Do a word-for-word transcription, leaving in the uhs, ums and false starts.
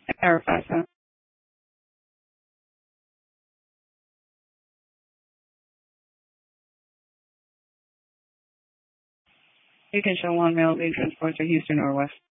Error five seven. You can show one mail being transported to Houston or West.